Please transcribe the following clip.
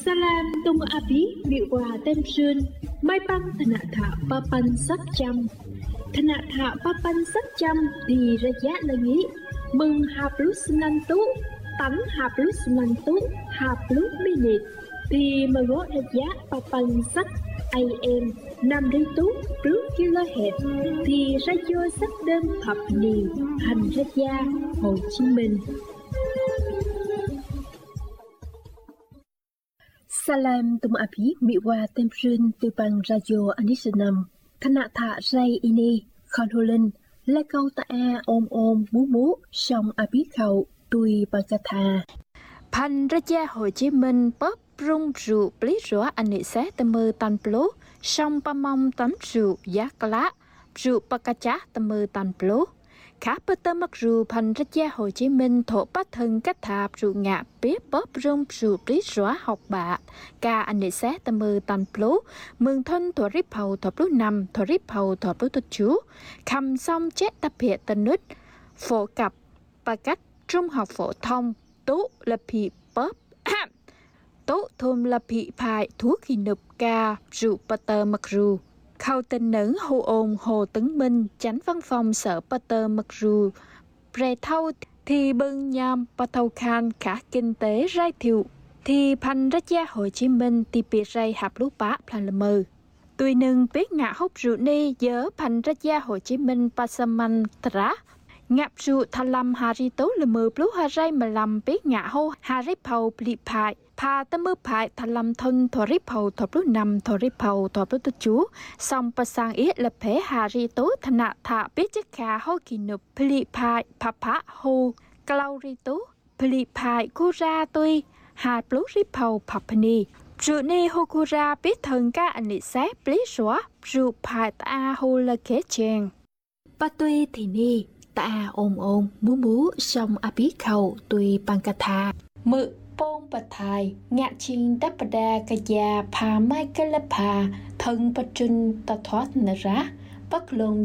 Salam tung api miwa tem sươn mai băng thana thạ papan sắc chăm thana thạ papan sắc chăm thì ra giá là nghĩ mừng hạp lúc nan tú tắn hạp lúc nan tú hạp lúc minute thì mà gót ra giá papan sắc AM năm đến tú trước kHz thì ra vô sắc đơn thập niên hành ra gia Hồ Chí Minh. Salam tum api miwa tem sươn từ bằng radio Anisanam thana thạ ray ini khon holin la câu ta a ôm bú song api khẩu tùy bằng ca thà Pan ra gia Hồ Chí Minh bóp rung rượu plí rửa anh nị xé tầm mơ tan plố song pa mong tắm rượu giác lá rượu pa ca chá tầm mơ tan plố khá bơ tơ mắc rượu pan ra gia Hồ Chí Minh thổ bắt thân cách thạp rượu ngạ biết bóp rung rượu plí rửa học bạ ca anh nị xé tầm mơ tan plố mừng thân thổ rip hầu thổ plú nằm thổ rip hầu thổ plú tu chú khăm xong chết tập hiện tân nứt phổ cập pa cách trung học phổ thông tú là bị bóp tốt thôm là bị phai thuốc khi nộp ca rượu Peter mặc rượu khâu tên nữ hồ ồn Hồ Tấn Minh chánh văn phòng sở Peter mặc rượu pre thâu thì bưng nhằm pa thâu khan cả kinh tế rai thiệu thì pan ra gia Hồ Chí Minh thì bị rai hạp lú bá plan là mơ tuy nâng biết ngã hút rượu ni dớ pan ra gia Hồ Chí Minh pa saman tra ngạp rượu thà lâm hà ri tố là mơ plú hà rai mà làm biết ngã hô hà ri phầu pli phai pa tâm mơ phai thà lâm thân thọ ri phầu thọ plú nằm thọ ri phầu thọ plú tu chú xong pa sang ít là phế hà ri tố thà thà biết chắc khá hô kỳ nộp pli phai pa pa hô clau ri tố pli phai cô ra tôi hà plú ri phầu papani rượu ni hô cô ra biết thần ca anh nị xé pli xóa rượu phai ta hô là kế chèn pa tuy thì ni ta ôm bú song api khẩu tùy bằng ca thà mự bông bạch thai ngạ chinh đắp đa ca gia pa mai ca la pa thân pa trinh ta thoát nà rá bắc lông